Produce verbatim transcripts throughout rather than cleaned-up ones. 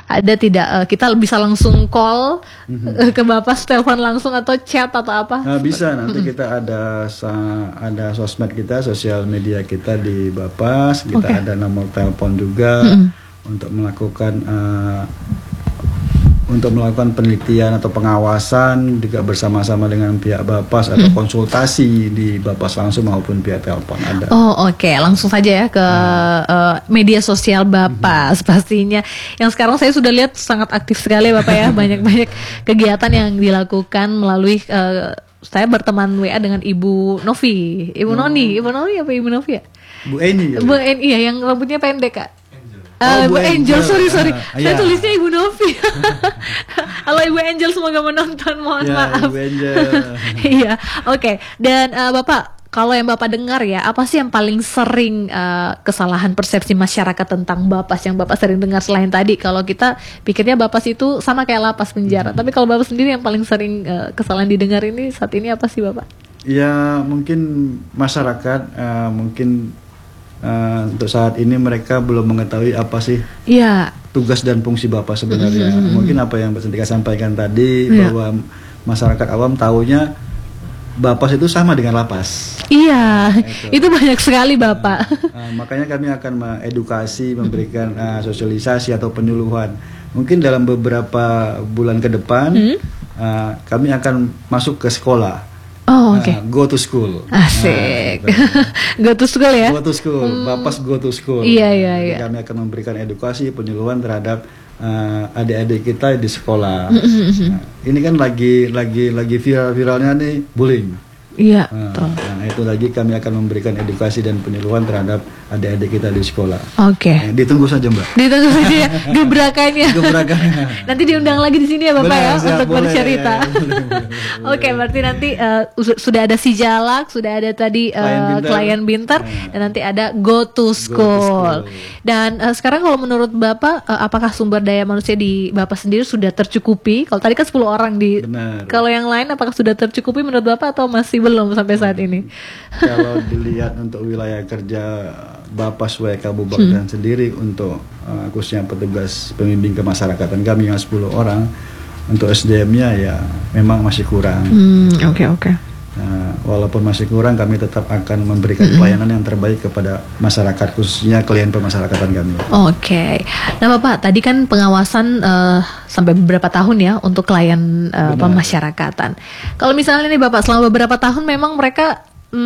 ada tidak uh, kita bisa langsung call mm-hmm. ke Bapak, telepon langsung atau chat atau apa? Nah, bisa nanti mm-hmm. kita ada ada sosmed kita, sosial media kita di Bapas, kita okay. ada nomor telepon juga mm-hmm. untuk melakukan uh, untuk melakukan penelitian atau pengawasan juga bersama-sama dengan pihak Bapas atau hmm. konsultasi di Bapas langsung maupun via telepon ada. Oh oke, okay. Langsung saja ya ke hmm. uh, media sosial Bapas hmm. pastinya. Yang sekarang saya sudah lihat sangat aktif sekali Bapak ya, banyak-banyak kegiatan yang dilakukan melalui uh, saya berteman W A dengan Ibu Novi, Ibu oh. Noni, Ibu Noni apa Ibu Novi ya? Bu Eni. Ya? Bu Eni ya, yang rambutnya pendek Kak. Uh, oh, Ibu Angel, Angel, sorry sorry, uh, saya yeah. tulisnya Ibu Novi. Halo Ibu Angel, semoga menonton, mohon yeah, maaf. Ibu Angel. Iya, oke. Okay. Dan uh, Bapak, kalau yang Bapak dengar ya, apa sih yang paling sering uh, kesalahan persepsi masyarakat tentang Bapas yang Bapak sering dengar selain tadi? Kalau kita pikirnya Bapas itu sama kayak lapas penjara, hmm. tapi kalau Bapak sendiri yang paling sering uh, kesalahan didengar ini saat ini apa sih Bapak? Ya mungkin masyarakat uh, mungkin Uh, untuk saat ini mereka belum mengetahui apa sih yeah. tugas dan fungsi Bapas sebenarnya. Mm-hmm. Mungkin apa yang Mbak Sentika sampaikan tadi yeah. bahwa masyarakat awam taunya Bapas itu sama dengan lapas. Iya, nah, itu. itu banyak sekali Bapak. Uh, uh, makanya kami akan mengedukasi, memberikan uh, sosialisasi atau penyuluhan. Mungkin dalam beberapa bulan ke depan mm-hmm. uh, kami akan masuk ke sekolah. Oh, oke. Okay. Uh, go to school. Asik. Nah, go to school ya. Go to school. Hmm. Bapas go to school. Iya, iya, iya. Kami akan memberikan edukasi, penyuluhan terhadap uh, adik-adik kita di sekolah. Nah, ini kan lagi lagi lagi viral-viralnya nih bullying. Iya, nah, betul. Nah, itu lagi kami akan memberikan edukasi dan penyuluhan terhadap adik-adik kita di sekolah. Oke. Okay. Nah, ditunggu saja, Mbak. Ditunggu saja ya, gebrakannya. Gebrakannya. Nanti diundang lagi di sini ya, Bapak. Benar, ya, siap, untuk boleh, bercerita. Ya, ya. Oke, okay, berarti nanti uh, sudah ada si Jalak, sudah ada tadi uh, klien Binter, nah. dan nanti ada go to school. Go to school. Dan uh, sekarang kalau menurut Bapak, uh, apakah sumber daya manusia di Bapak sendiri sudah tercukupi? Kalau tadi kan sepuluh orang di. Benar. Kalau yang lain apakah sudah tercukupi menurut Bapak atau masih belum sampai saat ini? Kalau dilihat untuk wilayah kerja Bapas W K Kabupaten hmm. sendiri untuk uh, khususnya petugas pembimbing kemasyarakatan kami yang sepuluh orang, untuk S D M-nya ya memang masih kurang. Oke hmm, oke. Okay, okay. Nah, walaupun masih kurang, kami tetap akan memberikan hmm. pelayanan yang terbaik kepada masyarakat, khususnya klien pemasyarakatan kami. Oke. Okay. Nah Bapak, tadi kan pengawasan uh, sampai beberapa tahun ya untuk klien uh, pemasyarakatan. Kalau misalnya nih Bapak, selama beberapa tahun memang mereka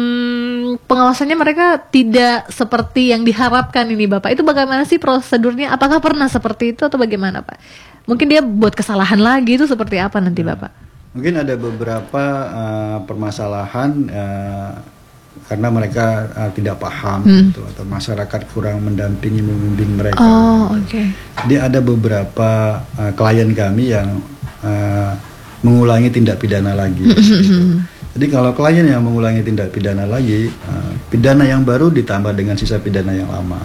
Hmm, pengawasannya mereka tidak seperti yang diharapkan ini Bapak. Itu bagaimana sih prosedurnya? Apakah pernah seperti itu atau bagaimana Pak? Mungkin dia buat kesalahan lagi, itu seperti apa nanti Bapak? Mungkin ada beberapa uh, permasalahan uh, karena mereka uh, tidak paham hmm. gitu, atau masyarakat kurang mendampingi, membimbing mereka. Oh, oke. Okay. Jadi ada beberapa uh, klien kami yang uh, mengulangi tindak pidana lagi. Gitu. Jadi kalau klien yang mengulangi tindak pidana lagi, uh, pidana yang baru ditambah dengan sisa pidana yang lama.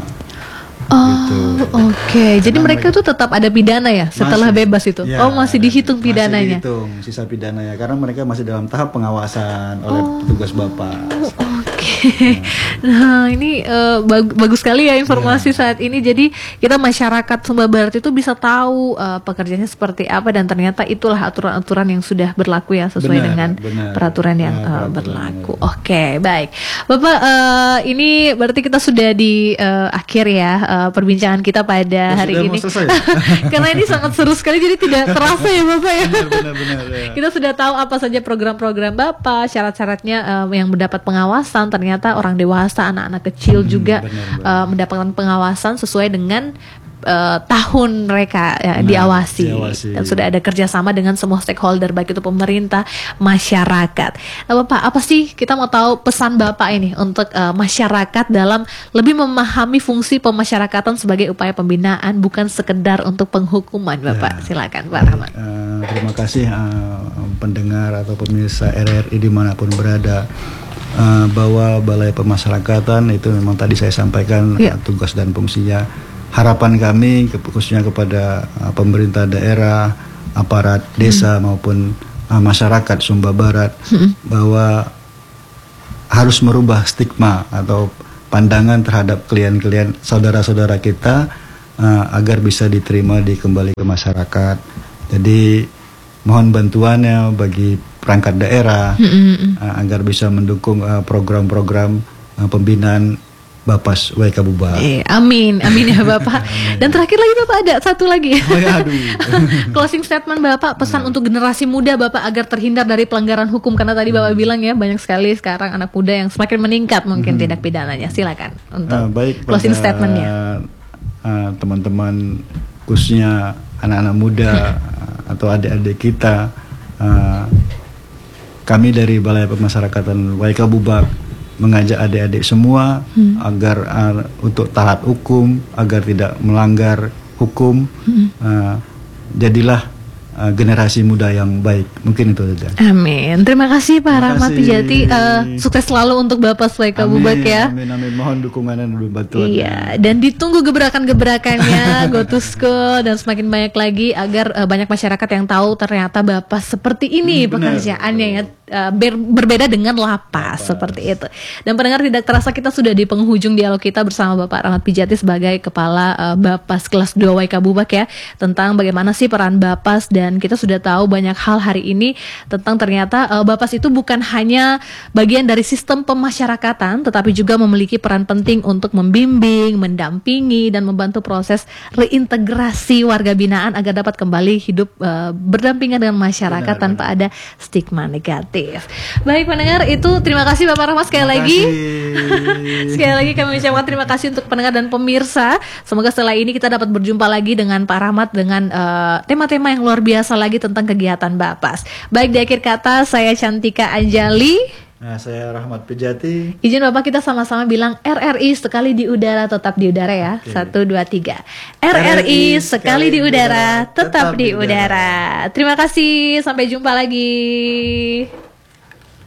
Oh, gitu. Oke. Okay. Jadi mereka itu tetap ada pidana ya setelah masih, bebas itu? Ya, oh, masih dihitung pidananya? Masih dihitung sisa pidananya, karena mereka masih dalam tahap pengawasan oleh oh, petugas Bapas. Oke. Okay. Nah, ini uh, bag- bagus sekali ya informasi ya. Saat ini. Jadi kita masyarakat Sumba Barat itu bisa tahu uh, pekerjaannya seperti apa, dan ternyata itulah aturan-aturan yang sudah berlaku ya, sesuai benar, dengan benar. peraturan yang ya, uh, peraturan berlaku. Oke, okay, baik. Bapak, uh, ini berarti kita sudah di uh, akhir ya uh, perbincangan kita pada ya, hari ini. Karena ini sangat seru sekali, jadi tidak terasa ya Bapak ya. Benar, benar, benar, ya. Kita sudah tahu apa saja program-program Bapak, syarat-syaratnya uh, yang mendapat pengawasan. Ternyata orang dewasa, anak-anak kecil hmm, juga benar, benar. Uh, mendapatkan pengawasan sesuai dengan Uh, tahun mereka ya, nah, diawasi. diawasi dan sudah ada kerjasama dengan semua stakeholder, baik itu pemerintah, masyarakat. Nah, Bapak, apa sih kita mau tahu pesan Bapak ini untuk uh, masyarakat dalam lebih memahami fungsi pemasyarakatan sebagai upaya pembinaan, bukan sekedar untuk penghukuman, Bapak? Ya. Silakan Pak Rahmat. Uh, terima kasih uh, pendengar atau pemirsa R R I dimanapun berada. Uh, bahwa Balai Pemasyarakatan itu memang tadi saya sampaikan ya. uh, tugas dan fungsinya. Harapan kami khususnya kepada uh, pemerintah daerah, aparat desa hmm. maupun uh, masyarakat Sumba Barat hmm. bahwa harus merubah stigma atau pandangan terhadap klien-klien saudara-saudara kita uh, agar bisa diterima di kembali ke masyarakat. Jadi mohon bantuannya bagi perangkat daerah mm-hmm. uh, agar bisa mendukung uh, program-program uh, pembinaan Bapas W K Bubak. Eh, amin, amin ya Bapak. Dan terakhir lagi Bapak ada satu lagi. Oh, ya, aduh. Closing statement Bapak, pesan nah. untuk generasi muda Bapak agar terhindar dari pelanggaran hukum, karena tadi Bapak hmm. bilang ya banyak sekali sekarang anak muda yang semakin meningkat mungkin hmm. tindak pidananya. Silakan untuk uh, baik closing pada, statementnya. Uh, teman-teman khususnya anak-anak muda uh, atau adik-adik kita, uh, kami dari Balai Pemasyarakatan W K Bubak mengajak adik-adik semua hmm. agar uh, untuk taat hukum, agar tidak melanggar hukum. Hmm. Uh, jadilah uh, generasi muda yang baik. Mungkin itu saja. Amin. Terima kasih Pak Rahmat Pijati. Uh, sukses selalu untuk Bapak W K Bubak ya. Amin, amin. Mohon dukungan dan bantuan. Iya. Dan ditunggu gebrakan-gebrakannya Go to School dan semakin banyak lagi agar uh, banyak masyarakat yang tahu ternyata Bapak seperti ini hmm, pekerjaannya ya. Uh, ber, berbeda dengan lapas, lapas seperti itu. Dan pendengar, tidak terasa kita sudah di penghujung dialog kita bersama Bapak Rahmat Pijati sebagai Kepala uh, Bapas kelas dua W K Bubak ya, tentang bagaimana sih peran Bapas. Dan kita sudah tahu banyak hal hari ini tentang ternyata uh, Bapas itu bukan hanya bagian dari sistem pemasyarakatan, tetapi juga memiliki peran penting untuk membimbing, mendampingi, dan membantu proses reintegrasi warga binaan agar dapat kembali hidup uh, berdampingan dengan masyarakat benar, tanpa benar. ada stigma negatif. Baik pendengar, itu terima kasih Bapak Rahmat sekali terima lagi. Sekali lagi kami ucapkan terima kasih untuk pendengar dan pemirsa. Semoga setelah ini kita dapat berjumpa lagi dengan Pak Rahmat dengan uh, tema-tema yang luar biasa lagi tentang kegiatan Bapas. Baik, di akhir kata saya Cantika Anjali. Nah, saya Rahmat Pijati. Izin Bapak kita sama-sama bilang R R I sekali di udara tetap di udara ya. Okay. Satu, dua, tiga. R R I sekali di udara tetap di udara. Terima kasih, sampai jumpa lagi.